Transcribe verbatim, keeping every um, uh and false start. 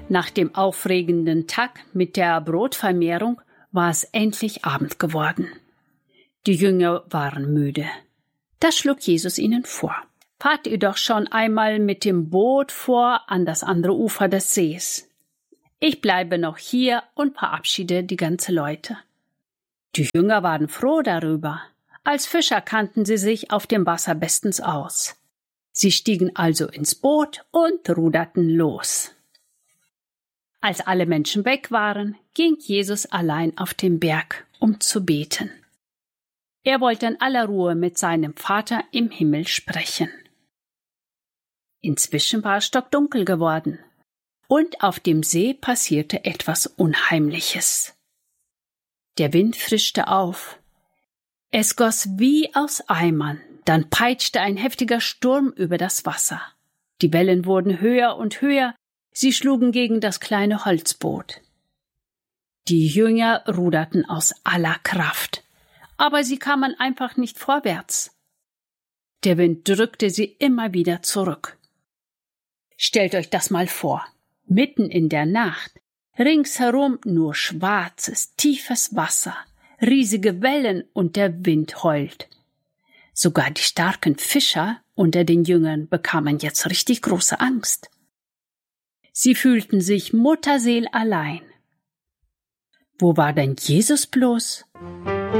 Nach dem aufregenden Tag mit der Brotvermehrung war es endlich Abend geworden. Die Jünger waren müde. Da schlug Jesus ihnen vor: Fahrt ihr doch schon einmal mit dem Boot vor an das andere Ufer des Sees. Ich bleibe noch hier und verabschiede die ganze Leute. Die Jünger waren froh darüber. Als Fischer kannten sie sich auf dem Wasser bestens aus. Sie stiegen also ins Boot und ruderten los. Als alle Menschen weg waren, ging Jesus allein auf den Berg, um zu beten. Er wollte in aller Ruhe mit seinem Vater im Himmel sprechen. Inzwischen war es stockdunkel geworden, und auf dem See passierte etwas Unheimliches. Der Wind frischte auf. Es goss wie aus Eimern, dann peitschte ein heftiger Sturm über das Wasser. Die Wellen wurden höher und höher, sie schlugen gegen das kleine Holzboot. Die Jünger ruderten aus aller Kraft, aber sie kamen einfach nicht vorwärts. Der Wind drückte sie immer wieder zurück. Stellt euch das mal vor, mitten in der Nacht, ringsherum nur schwarzes, tiefes Wasser, riesige Wellen und der Wind heult. Sogar die starken Fischer unter den Jüngern bekamen jetzt richtig große Angst. Sie fühlten sich mutterseelallein. Wo war denn Jesus bloß?